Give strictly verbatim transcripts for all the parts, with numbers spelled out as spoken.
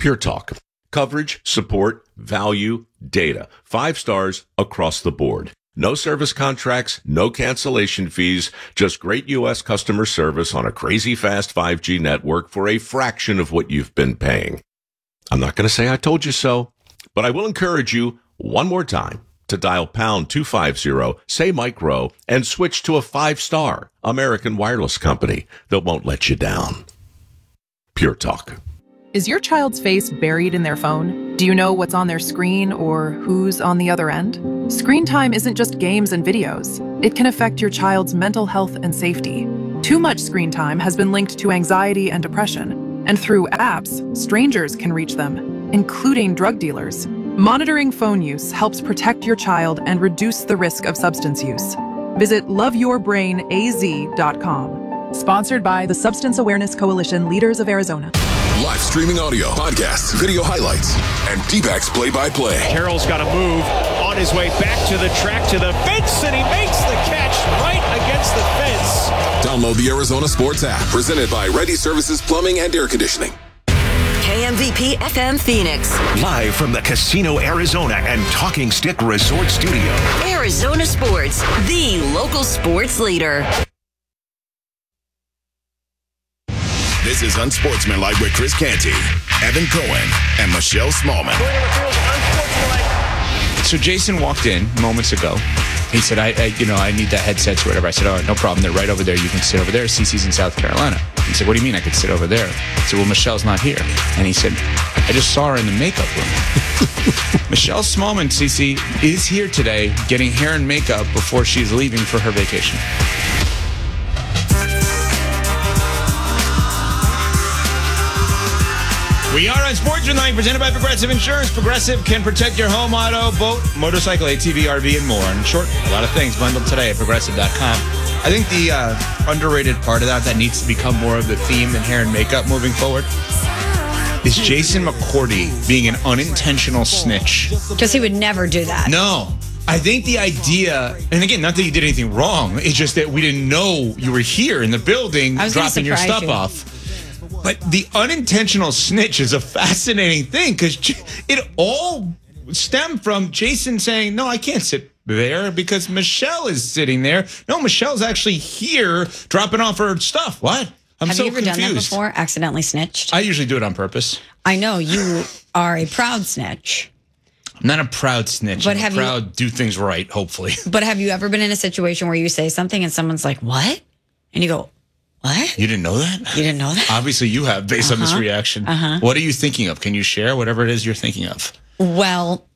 Pure Talk. Coverage, support, value, data. Five stars across the board. No service contracts, no cancellation fees, just great U S customer service on a crazy fast five G network for a fraction of what you've been paying. I'm not going to say I told you so, but I will encourage you one more time to dial pound two fifty, say Mike Rowe, and switch to a five-star American wireless company that won't let you down. Pure Talk. Is your child's face buried in their phone? Do you know what's on their screen or who's on the other end? Screen time isn't just games and videos. It can affect your child's mental health and safety. Too much screen time has been linked to anxiety and depression, and through apps, strangers can reach them, including drug dealers. Monitoring phone use helps protect your child and reduce the risk of substance use. Visit love your brain a z dot com. Sponsored by the Substance Awareness Coalition, Leaders of Arizona. Live streaming audio, podcasts, video highlights, and D-backs play-by-play. Carroll's got to move on his way back to the track, to the fence, and he makes the catch right against the fence. Download the Arizona Sports app, presented by Ready Services Plumbing and Air Conditioning. K M V P F M Phoenix. Live from the Casino Arizona and Talking Stick Resort Studio. Arizona Sports, the local sports leader. This is Unsportsmanlike with Chris Canty, Evan Cohen, and Michelle Smallman. So Jason walked in moments ago. He said, I, I you know, I need that headset or whatever. I said, all right, no problem. They're right over there. You can sit over there. Cece's in South Carolina. He said, what do you mean I could sit over there? I said, well, Michelle's not here. And he said, I just saw her in the makeup room. Michelle Smallman, Cece, is here today getting hair and makeup before she's leaving for her vacation. We are on Sportsmanlike, presented by Progressive Insurance. Progressive can protect your home, auto, boat, motorcycle, A T V, R V, and more. In short, a lot of things bundled today at progressive dot com. I think the uh, underrated part of that that needs to become more of the theme in hair and makeup moving forward is Jason McCourty being an unintentional snitch. Because he would never do that. No. I think the idea, and again, not that you did anything wrong, it's just that we didn't know you were here in the building dropping your stuff you. off. But the unintentional snitch is a fascinating thing because it all stemmed from Jason saying, no, I can't sit there because Michelle is sitting there. No, Michelle's actually here dropping off her stuff. What? I'm Have so you ever confused. done that before? Accidentally snitched? I usually do it on purpose. I know you are a proud snitch. I'm not a proud snitch. But I'm have a proud you, do things right, hopefully. But have you ever been in a situation where you say something and someone's like, what? And you go, what? You didn't know that? You didn't know that? Obviously you have, based uh-huh. on this reaction. Uh-huh. What are you thinking of? Can you share whatever it is you're thinking of? Well,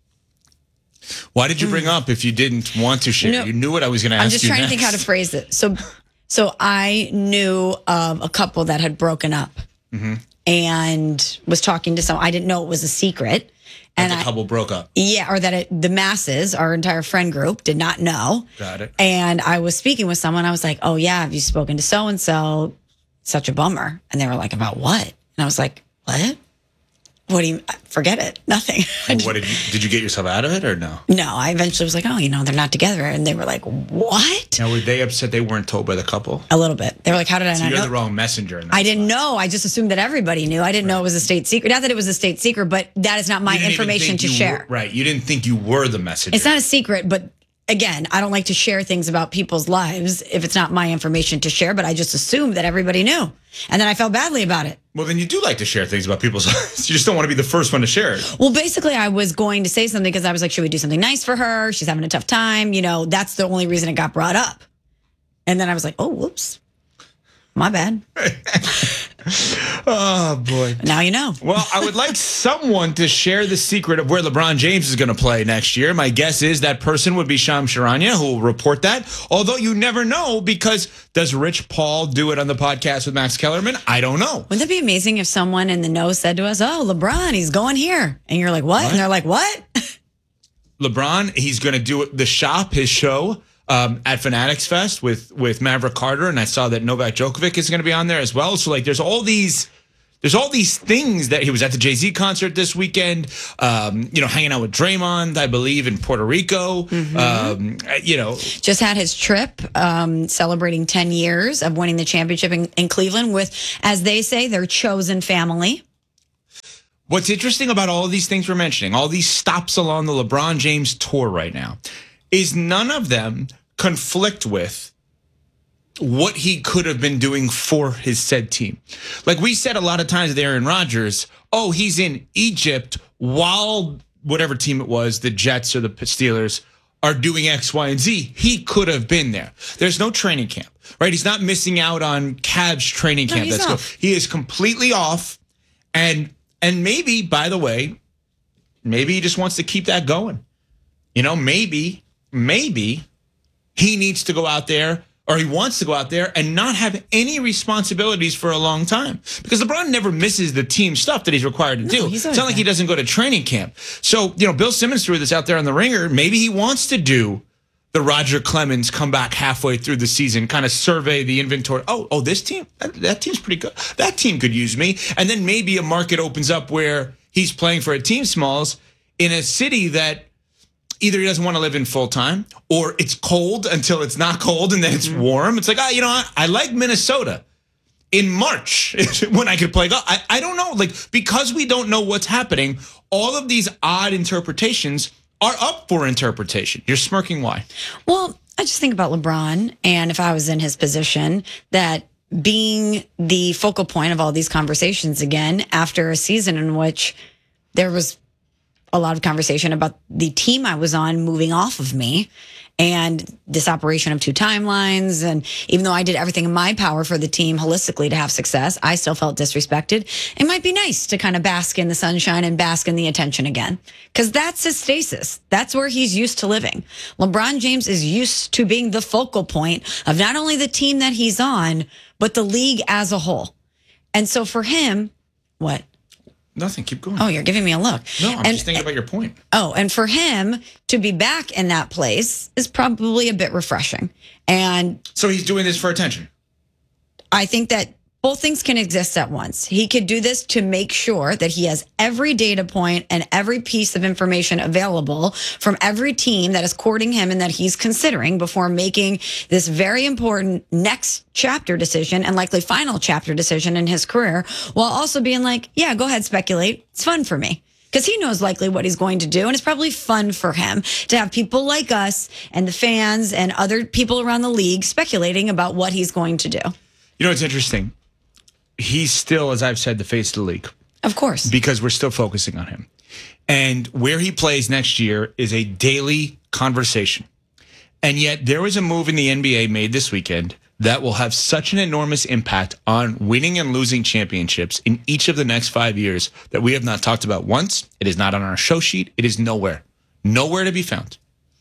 why did you bring up if you didn't want to share? No, you knew what I was going to ask you I'm just trying next. to think how to phrase it. So, so I knew um, a couple that had broken up mm-hmm. and was talking to someone. I didn't know it was a secret. That And the couple I, broke up. Yeah, or that it, the masses, our entire friend group, did not know. Got it. And I was speaking with someone. I was like, oh, yeah, have you spoken to so-and-so? Such a bummer. And they were like, about what? And I was like, what? What do you, forget it. Nothing. Well, what did you, did you get yourself out of it or no? No, I eventually was like, oh, you know, they're not together. And they were like, what? Now, were they upset they weren't told by the couple? A little bit. They were like, how did I so not you're know? the wrong messenger. In that I didn't spot. know. I just assumed that everybody knew. I didn't right. know it was a state secret. Not that it was a state secret, but that is not my information to share. Were, right. You didn't think you were the messenger. It's not a secret, but again, I don't like to share things about people's lives if it's not my information to share, but I just assumed that everybody knew. And then I felt badly about it. Well, then you do like to share things about people's lives. You just don't want to be the first one to share it. Well, basically, I was going to say something because I was like, should we do something nice for her? She's having a tough time. You know, that's the only reason it got brought up. And then I was like, oh, whoops. My bad. Oh, boy. Now you know. Well, I would like someone to share the secret of where LeBron James is going to play next year. My guess is that person would be Shams Charania, who will report that. Although you never know, because does Rich Paul do it on the podcast with Max Kellerman? I don't know. Wouldn't that be amazing if someone in the know said to us, oh, LeBron, he's going here. And you're like, what? what? And they're like, what? LeBron, he's going to do the shop, his show. Um, at Fanatics Fest with with Maverick Carter, and I saw that Novak Djokovic is going to be on there as well. So like, there's all these, there's all these things that he was at the Jay-Z concert this weekend. Um, you know, hanging out with Draymond, I believe, in Puerto Rico. Mm-hmm. Um, you know, just had his trip um, celebrating ten years of winning the championship in, in Cleveland with, as they say, their chosen family. What's interesting about all of these things we're mentioning, all these stops along the LeBron James tour right now, is none of them conflict with what he could have been doing for his said team. Like we said a lot of times with Aaron Rodgers, oh, he's in Egypt while whatever team it was, the Jets or the Steelers, are doing X, Y, and Z. He could have been there. There's no training camp, right? He's not missing out on Cavs training camp. No, That's not. cool. He is completely off. And and maybe, by the way, maybe he just wants to keep that going. You know, maybe, maybe he needs to go out there, or he wants to go out there and not have any responsibilities for a long time. Because LeBron never misses the team stuff that he's required to No, do. he's It's not like he doesn't go to training camp. So, you know, Bill Simmons threw this out there on the Ringer. Maybe he wants to do the Roger Clemens come back halfway through the season, kind of survey the inventory. Oh, oh, this team, that, that team's pretty good. That team could use me. And then maybe a market opens up where he's playing for a team smalls in a city that either he doesn't want to live in full time, or it's cold until it's not cold and then it's warm. It's like, ah, oh, you know what? I like Minnesota in March when I could play golf. I, I don't know. Like, because we don't know what's happening, all of these odd interpretations are up for interpretation. You're smirking. Why? Well, I just think about LeBron, and if I was in his position, that being the focal point of all these conversations again after a season in which there was a lot of conversation about the team I was on moving off of me, and this operation of two timelines. And even though I did everything in my power for the team holistically to have success, I still felt disrespected. It might be nice to kind of bask in the sunshine and bask in the attention again, because that's his stasis. That's where he's used to living. LeBron James is used to being the focal point of not only the team that he's on, but the league as a whole. And so for him, what? Nothing. Keep going. Oh, you're giving me a look. No, I'm and, just thinking about your point. Oh, and for him to be back in that place is probably a bit refreshing. And so he's doing this for attention. I think that both things can exist at once. He could do this to make sure that he has every data point and every piece of information available from every team that is courting him and that he's considering before making this very important next chapter decision and likely final chapter decision in his career, while also being like, yeah, go ahead, speculate. It's fun for me. Because he knows likely what he's going to do, and it's probably fun for him to have people like us and the fans and other people around the league speculating about what he's going to do. You know, it's interesting. He's still, as I've said, the face of the league. Of course. Because we're still focusing on him. And where he plays next year is a daily conversation. And yet there was a move in the N B A made this weekend that will have such an enormous impact on winning and losing championships in each of the next five years that we have not talked about once. It is not on our show sheet. It is nowhere. Nowhere to be found.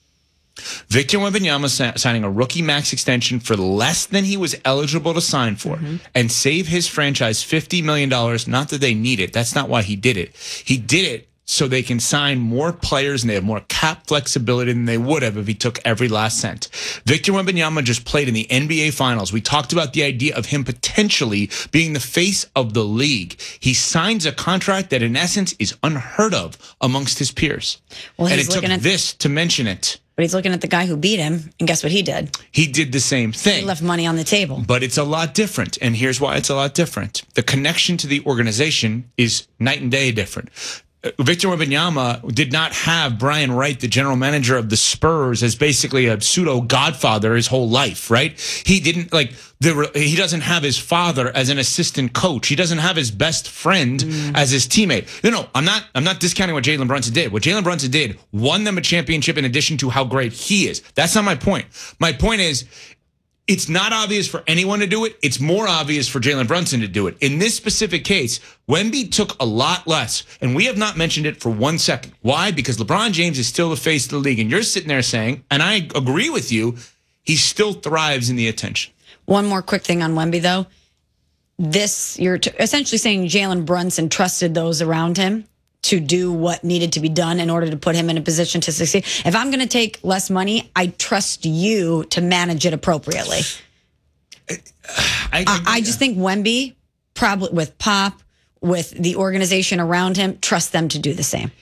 Victor Wembanyama signing a rookie max extension for less than he was eligible to sign for mm-hmm. and save his franchise fifty million dollars. Not that they need it. That's not why he did it. He did it so they can sign more players and they have more cap flexibility than they would have if he took every last cent. Victor Wembanyama just played in the N B A Finals. We talked about the idea of him potentially being the face of the league. He signs a contract that in essence is unheard of amongst his peers. Well, and it he's took at- this to mention it. But he's looking at the guy who beat him, and guess what he did? He did the same thing. He left money on the table. But it's a lot different, and here's why it's a lot different. The connection to the organization is night and day different. Victor Wembanyama did not have Brian Wright, the general manager of the Spurs, as basically a pseudo godfather his whole life, right? He didn't like the. He doesn't have his father as an assistant coach. He doesn't have his best friend mm. as his teammate. No, no, I'm not. I'm not discounting what Jalen Brunson did. What Jalen Brunson did won them a championship. In addition to how great he is, that's not my point. My point is, it's not obvious for anyone to do it. It's more obvious for Jalen Brunson to do it. In this specific case, Wemby took a lot less, and we have not mentioned it for one second. Why? Because LeBron James is still the face of the league, and you're sitting there saying, and I agree with you, he still thrives in the attention. One more quick thing on Wemby, though. This, you're t- essentially saying Jalen Brunson trusted those around him to do what needed to be done in order to put him in a position to succeed. If I'm going to take less money, I trust you to manage it appropriately. I, I, I just think Wemby, probably with Pop, with the organization around him, trust them to do the same.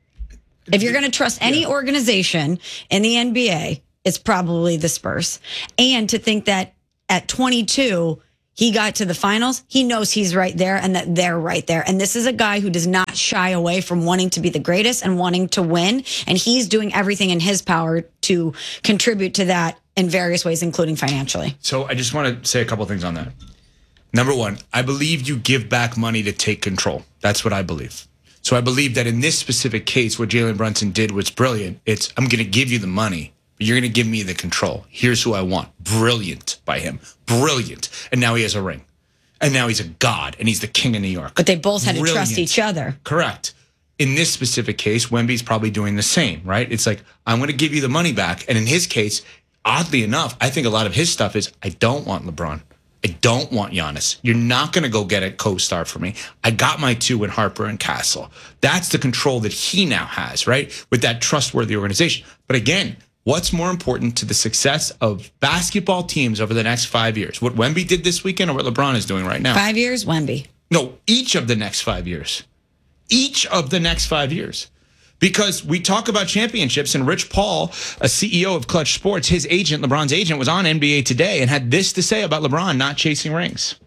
If you're going to trust any yeah. organization in the N B A, it's probably the Spurs. And to think that at twenty-two, he got to the finals, he knows he's right there and that they're right there. And this is a guy who does not shy away from wanting to be the greatest and wanting to win. And he's doing everything in his power to contribute to that in various ways, including financially. So I just want to say a couple of things on that. Number one, I believe you give back money to take control. That's what I believe. So I believe that in this specific case, what Jalen Brunson did was brilliant. It's, I'm going to give you the money, but you're going to give me the control. Here's who I want. Brilliant by him. Brilliant. And now he has a ring. And now he's a god, and he's the king of New York. But they both had Brilliant. to trust each other. Correct. In this specific case, Wemby's probably doing the same, right? It's like, I'm going to give you the money back. And in his case, oddly enough, I think a lot of his stuff is, I don't want LeBron. I don't want Giannis. You're not going to go get a co-star for me. I got my two in Harper and Castle. That's the control that he now has, right? With that trustworthy organization. But again, what's more important to the success of basketball teams over the next five years? What Wemby did this weekend or what LeBron is doing right now? Five years, Wemby. No, each of the next five years. Each of the next five years. Because we talk about championships, and Rich Paul, a C E O of Clutch Sports, his agent, LeBron's agent, was on N B A Today and had this to say about LeBron not chasing rings.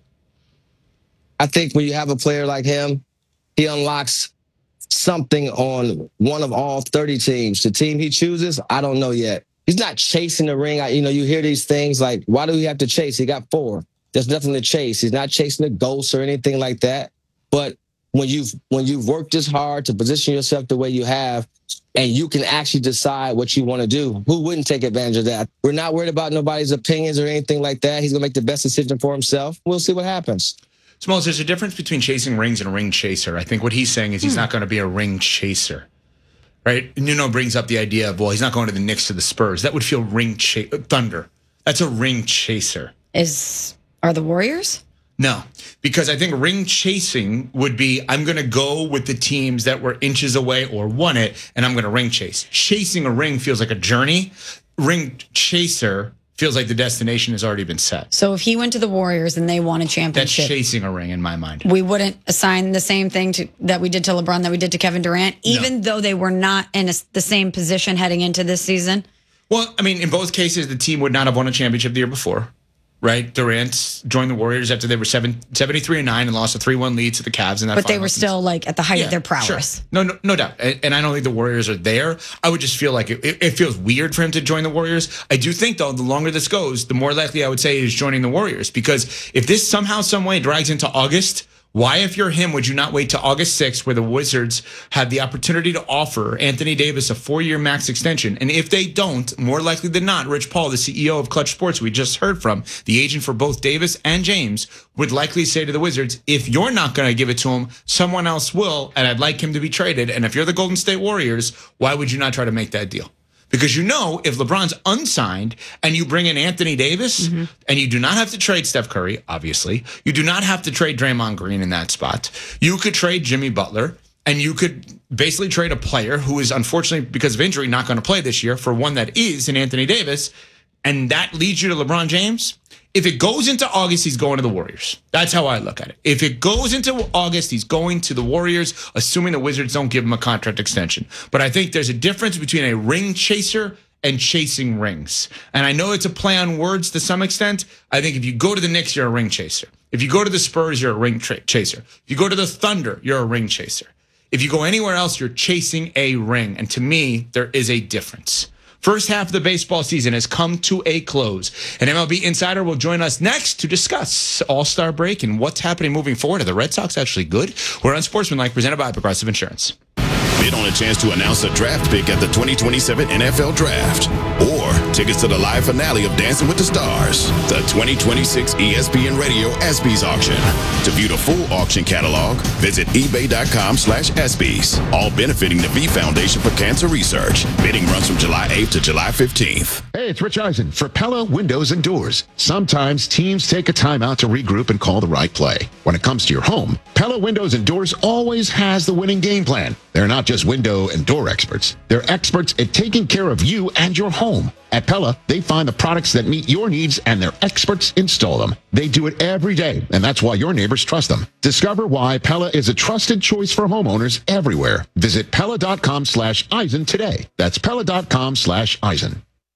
I think when you have a player like him, he unlocks something on one of all thirty teams. The team he chooses, I don't know yet. He's not chasing the ring. I, you know, you hear these things like, why do we have to chase? He got four. There's nothing to chase. He's not chasing the ghost or anything like that. But when you've when you've worked this hard to position yourself the way you have, and you can actually decide what you want to do, who wouldn't take advantage of that? We're not worried about nobody's opinions or anything like that. He's going to make the best decision for himself. We'll see what happens. Smalls, there's a difference between chasing rings and a ring chaser. I think what he's saying is he's hmm. not going to be a ring chaser. Right? Nuno brings up the idea of, well, he's not going to the Knicks to the Spurs. That would feel ring cha- Thunder. That's a ring chaser. Is Are the Warriors? No, because I think ring chasing would be, I'm going to go with the teams that were inches away or won it, and I'm going to ring chase. Chasing a ring feels like a journey. Ring chaser feels like the destination has already been set. So if he went to the Warriors and they won a championship, that's chasing a ring in my mind. We wouldn't assign the same thing to that we did to LeBron that we did to Kevin Durant, even no. though they were not in a, the same position heading into this season? Well, I mean, in both cases, the team would not have won a championship the year before. Right, Durant joined the Warriors after they were seven, seventy-three and nine and lost a three one lead to the Cavs in that. But they were season. still like at the height yeah, of their prowess. Sure. No, no, no doubt. And, and I don't think the Warriors are there. I would just feel like it, it, it feels weird for him to join the Warriors. I do think, though, the longer this goes, the more likely I would say is joining the Warriors. Because if this somehow, some way drags into August, why, if you're him, would you not wait to August sixth, where the Wizards have the opportunity to offer Anthony Davis a four-year max extension? And if they don't, more likely than not, Rich Paul, the C E O of Clutch Sports, we just heard from, the agent for both Davis and James, would likely say to the Wizards, if you're not going to give it to him, someone else will, and I'd like him to be traded. And if you're the Golden State Warriors, why would you not try to make that deal? Because you know, if LeBron's unsigned and you bring in Anthony Davis, mm-hmm. and you do not have to trade Steph Curry, obviously, you do not have to trade Draymond Green in that spot. You could trade Jimmy Butler, and you could basically trade a player who is unfortunately, because of injury, not going to play this year for one that is in Anthony Davis, and that leads you to LeBron James. If it goes into August, he's going to the Warriors. That's how I look at it. If it goes into August, he's going to the Warriors, assuming the Wizards don't give him a contract extension. But I think there's a difference between a ring chaser and chasing rings. And I know it's a play on words to some extent. I think if you go to the Knicks, you're a ring chaser. If you go to the Spurs, you're a ring tra- chaser. If you go to the Thunder, you're a ring chaser. If you go anywhere else, you're chasing a ring. And to me, there is a difference. First half of the baseball season has come to a close. An M L B insider will join us next to discuss All-Star break and what's happening moving forward. Are the Red Sox actually good? We're on Sportsmanlike, presented by Progressive Insurance. Bid on a chance to announce a draft pick at the twenty twenty-seven N F L Draft. Or tickets to the live finale of Dancing with the Stars, the twenty twenty-six E S P N Radio ESPYs auction. To view the full auction catalog, visit ebay.com slash ESPYs. All benefiting the V Foundation for Cancer Research. Bidding runs from July eighth to July fifteenth. Hey, it's Rich Eisen for Pella Windows and Doors. Sometimes teams take a timeout to regroup and call the right play. When it comes to your home, Pella Windows and Doors always has the winning game plan. They're not just window and door experts. They're experts at taking care of you and your home. At Pella, they find the products that meet your needs and their experts install them. They do it every day, and that's why your neighbors trust them. Discover why Pella is a trusted choice for homeowners everywhere. Visit Pella.com slash Eisen today. That's Pella.com slash Eisen.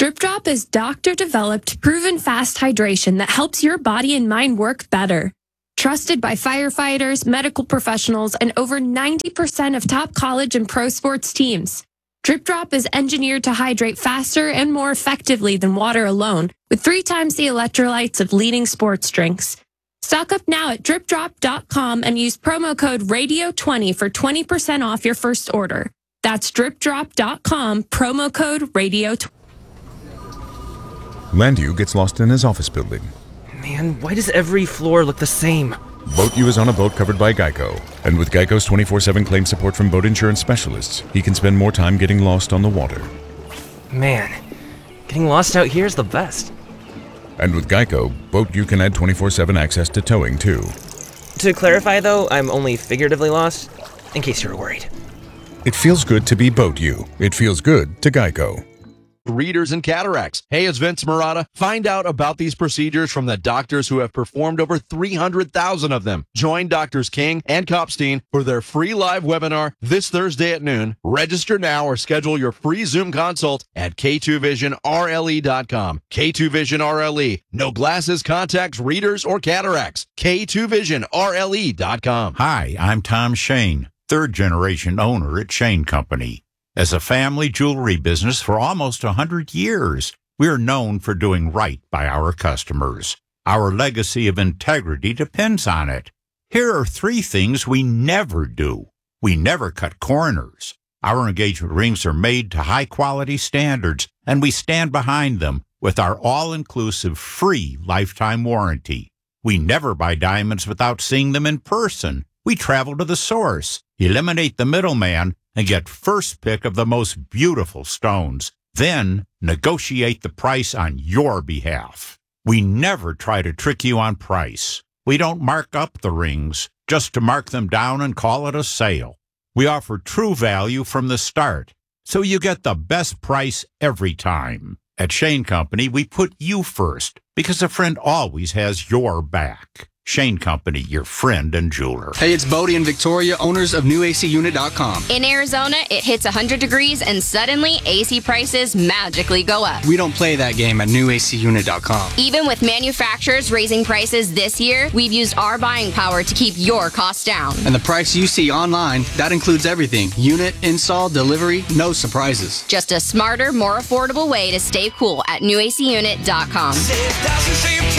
Drip Drop is doctor-developed, proven fast hydration that helps your body and mind work better. Trusted by firefighters, medical professionals, and over ninety percent of top college and pro sports teams. Drip Drop is engineered to hydrate faster and more effectively than water alone, with three times the electrolytes of leading sports drinks. Stock up now at drip drop dot com and use promo code radio twenty for twenty percent off your first order. That's drip drop dot com, promo code radio twenty. Landu gets lost in his office building. Man, why does every floor look the same? Boat U is on a boat covered by Geico. And with Geico's twenty-four seven claim support from boat insurance specialists, he can spend more time getting lost on the water. Man, getting lost out here is the best. And with Geico, Boat U can add twenty-four seven access to towing, too. To clarify, though, I'm only figuratively lost, in case you were worried. It feels good to be Boat U. It feels good to Geico. Readers and cataracts. Hey, it's Vince Marotta. Find out about these procedures from the doctors who have performed over three hundred thousand of them. Join Doctors King and Kopstein for their free live webinar this Thursday at noon. Register now or schedule your free Zoom consult at K two vision R L E dot com. K two vision R L E. No glasses, contacts, readers, or cataracts. K two vision R L E dot com. Hi, I'm Tom Shane, third generation owner at Shane Company. As a family jewelry business for almost one hundred years, we are known for doing right by our customers. Our legacy of integrity depends on it. Here are three things we never do. We never cut corners. Our engagement rings are made to high-quality standards, and we stand behind them with our all-inclusive free lifetime warranty. We never buy diamonds without seeing them in person. We travel to the source, eliminate the middleman, and get first pick of the most beautiful stones. Then negotiate the price on your behalf. We never try to trick you on price. We don't mark up the rings just to mark them down and call it a sale. We offer true value from the start, so you get the best price every time. At Shane Company, we put you first because a friend always has your back. Shane Company, your friend and jeweler. Hey, it's Bodie and Victoria, owners of new A C unit dot com. In Arizona, it hits one hundred degrees and suddenly A C prices magically go up. We don't play that game at new A C unit dot com. Even with manufacturers raising prices this year, we've used our buying power to keep your costs down. And the price you see online, that includes everything. Unit, install, delivery, no surprises. Just a smarter, more affordable way to stay cool at new A C unit dot com. Save thousands, save